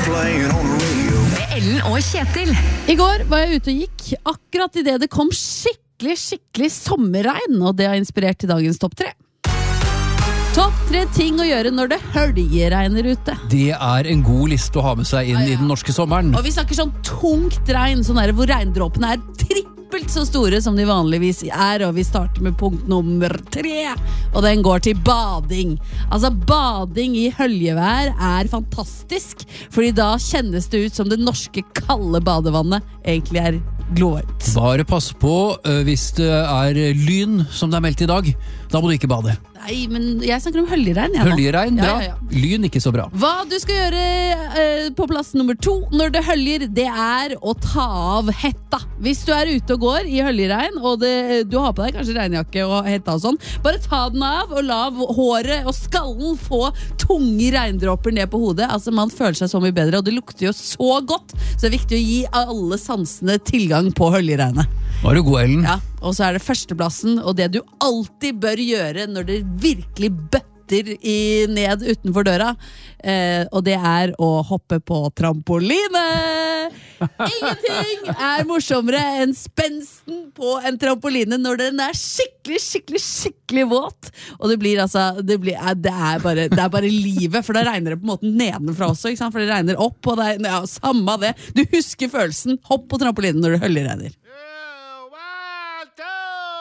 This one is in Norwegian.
playing on the radio. Med Ellen og Kjetil. I går var jeg ute og gikk, akkurat i det kom skikkelig sommerregn, og det har inspirert til dagens topp 3. Topp 3 ting å gjøre når det høljeregner ute. Det er en god liste å ha med seg inn i den norske sommeren. Og vi snakker sånn tungt regn, sånn der hvor regndråpene er trippelt så store som de vanligvis er, og vi starter med punkt nummer 3, og den går til bading. Altså, bading i høljevær er fantastisk, fordi da kjennes det ut som det norske kalde badevannet egentlig er glovarmt. Bare pass på hvis det er lyn som det er meldt i dag, da må du ikke bade. Nei, men jeg snakker om høljeregn. Høljeregn, bra. Ja. Lyn ikke så bra. Hva du skal gjøre på plass nummer 2 når det høljer, det er å ta av hetta. Hvis du er ute og går i høljeregn, og du har på deg kanskje regnjakke og hetta og sånn, bare ta den av og la håret og skallen få tunge regndråper ned på hodet. Altså, man føler seg så mye bedre, og det lukter jo så godt, så det er viktig å gi alle sansene tilgang på høljeregnet. Var du god, Ellen? Ja, og så er det førsteplassen, og det du alltid bør gjøre når det virkelig bøtter ned utenfor døra, og det er å hoppe på trampoline. Ingenting er morsommere enn spensten på en trampoline når den er skikkelig våt, og det er bare livet, for da regner det på en måte nedenfra også, ikke sant? For det regner opp, og det er samme det. Du husker følelsen, hopp på trampolinen når det høljeregner.